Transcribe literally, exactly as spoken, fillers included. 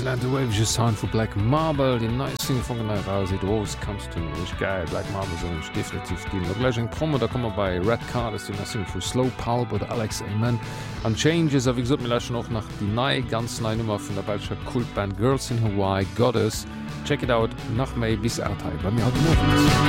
excellent wavige Sound vu Black Marble, die Nicing vu General se Rose kannst du nicht geil Black Marble so definitiv diegleg Promo, da kommmer bei Red Card ist die Nassing vu Slow Pulp oder Alex Amen an Changes a wie gesagt mir noch nach die nei ganz neue Nummer vun der Belscher Kultband Girls in Hawaii Goddess. Check it out nach méi bis Erdteil bei mir hat.